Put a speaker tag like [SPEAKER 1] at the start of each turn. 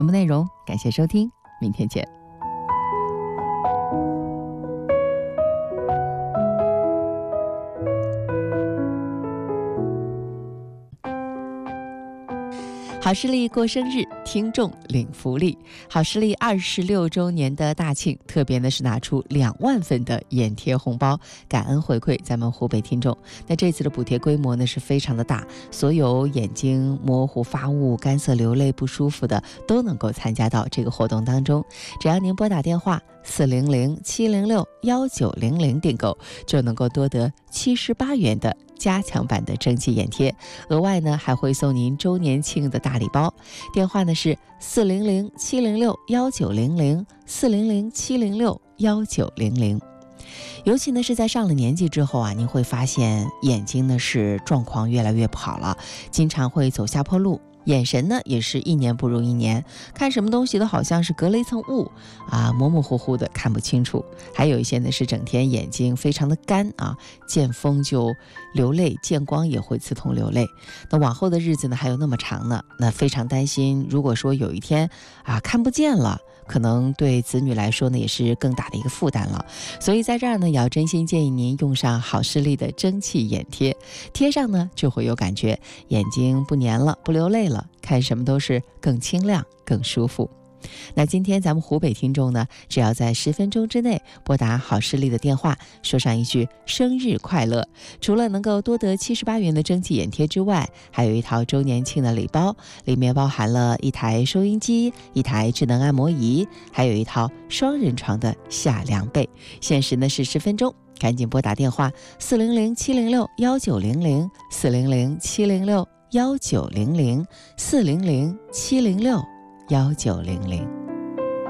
[SPEAKER 1] 节目内容，感谢收听，明天见。好视力过生日，听众领福利。好视力26周年的大庆，特别呢是拿出2万份的眼贴红包，感恩回馈咱们湖北听众。那这次的补贴规模呢是非常的大，所有眼睛模糊、发雾、干涩、流泪不舒服的都能够参加到这个活动当中。只要您拨打电话400-706-1900订购，就能够多得78元的加强版的蒸汽眼贴，额外呢还会送您周年庆的大礼包。电话呢是400-706-1900 400-706-1900。尤其呢是在上了年纪之后啊，您会发现眼睛呢是状况越来越不好了，经常会走下坡路，眼神呢也是一年不如一年，看什么东西都好像是隔了一层雾啊，模模糊糊的看不清楚。还有一些呢是整天眼睛非常的干啊，见风就流泪，见光也会刺痛流泪。那往后的日子呢还有那么长呢，那非常担心，如果说有一天啊看不见了，可能对子女来说呢也是更大的一个负担了。所以在这儿呢也要真心建议您用上好视力的蒸汽眼贴，贴上呢就会有感觉，眼睛不粘了，不流泪了，看什么都是更清亮更舒服。那今天咱们湖北听众呢，只要在10分钟之内拨打好视力的电话，说上一句生日快乐，除了能够多得78元的蒸汽眼贴之外，还有一套周年庆的礼包，里面包含了一台收音机、一台智能按摩仪，还有一套双人床的夏凉被。限时呢是10分钟，赶紧拨打电话400-706-1900 400-706-1900 400-706-1900。